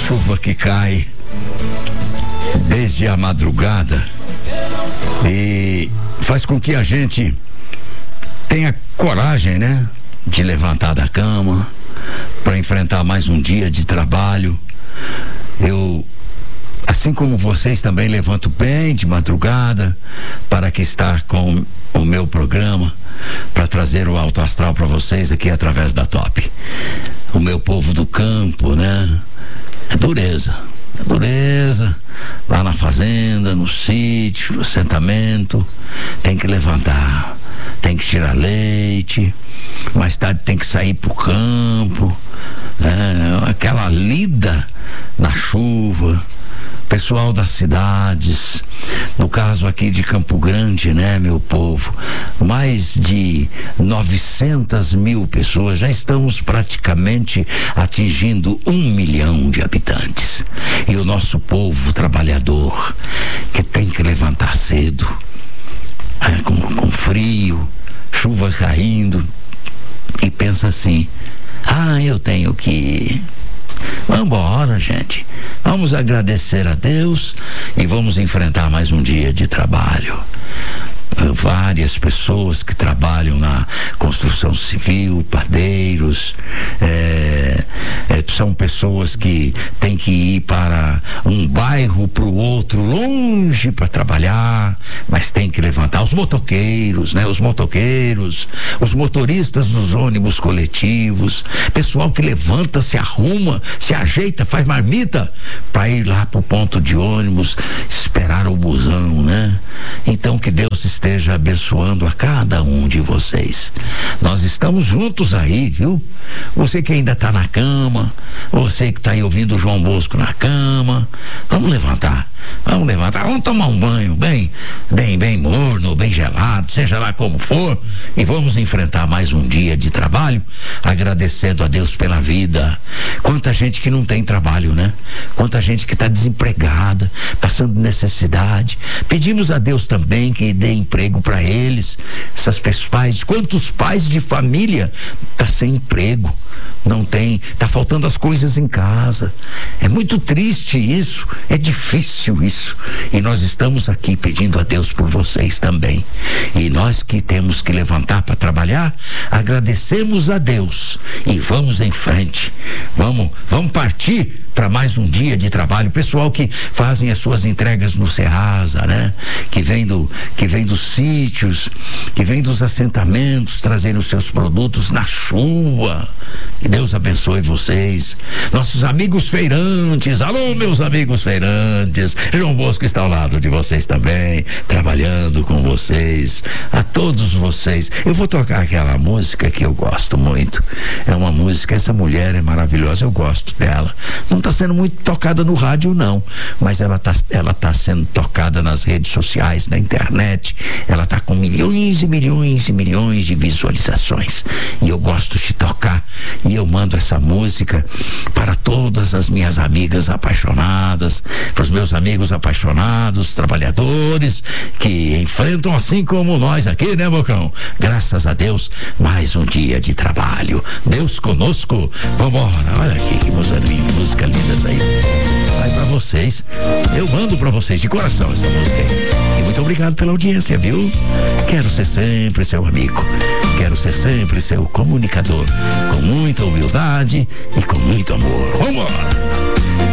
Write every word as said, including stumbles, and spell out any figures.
chuva que cai desde a madrugada e faz com que a gente tenha coragem, né, de levantar da cama para enfrentar mais um dia de trabalho. Eu, assim como vocês, também levanto bem de madrugada para que estar com o meu programa, para trazer o alto astral para vocês aqui através da Top. O meu povo do campo, né? É dureza, é dureza. Lá na fazenda, no sítio, no assentamento, tem que levantar, tem que tirar leite, mais tarde tem que sair pro campo, né? Aquela lida na chuva. Pessoal das cidades, no caso aqui de Campo Grande, né, meu povo, mais de novecentas mil pessoas, já estamos praticamente atingindo um milhão de habitantes. E o nosso povo trabalhador, que tem que levantar cedo, é, com, com frio, chuva caindo, e pensa assim: ah, eu tenho que ir. Vamos embora, gente. Vamos agradecer a Deus e vamos enfrentar mais um dia de trabalho. Várias pessoas que trabalham na construção civil, padeiros, é, é, são pessoas que têm que ir para um bairro, para o outro, longe para trabalhar, mas tem que levantar. Os motoqueiros, né? Os motoqueiros, os motoristas dos ônibus coletivos, pessoal que levanta, se arruma, se ajeita, faz marmita para ir lá para o ponto de ônibus, esperar o busão, né? Então que Deus esteja abençoando a cada um de vocês. Nós estamos juntos aí, viu? Você que ainda está na cama, você que está aí ouvindo o João Bosco na cama, vamos levantar, vamos levantar, vamos tomar um banho bem, bem, bem morno, bem gelado, seja lá como for, e vamos enfrentar mais um dia de trabalho, agradecendo a Deus pela vida. Quanta gente que não tem trabalho, né? Quanta gente que está desempregada, passando necessidade. Pedimos a Deus também que dê emprego para eles, essas pais, quantos pais de família tá sem emprego, não tem, tá faltando as coisas em casa. É muito triste isso, é difícil isso, e nós estamos aqui pedindo a Deus por vocês também. E nós que temos que levantar para trabalhar, agradecemos a Deus e vamos em frente. Vamos, vamos partir para mais um dia de trabalho. Pessoal que fazem as suas entregas no Ceasa, né? Que vem do, que vem dos sítios, que vem dos assentamentos, trazendo os seus produtos na chuva. Que Deus abençoe vocês. Nossos amigos feirantes, alô meus amigos feirantes, João Bosco está ao lado de vocês também, trabalhando com vocês, a todos vocês. Eu vou tocar aquela música que eu gosto muito. É uma música, essa mulher é maravilhosa, eu gosto dela. Não está sendo muito tocada no rádio não, mas ela está ela tá sendo tocada nas redes sociais, na internet. Ela está com milhões e milhões e milhões de visualizações, e eu gosto de tocar, e eu mando essa música para todas as minhas amigas apaixonadas, para os meus amigos apaixonados, trabalhadores que enfrentam assim como nós aqui, né, Bocão? Graças a Deus, mais um dia de trabalho. Deus conosco. Vambora, olha aqui que música linda, música linda essa aí. Vai pra vocês, eu mando pra vocês de coração essa música aí. E muito obrigado pela audiência, viu? Quero ser sempre seu amigo, quero ser sempre seu comunicador, com muita humildade e com muito amor. Vambora!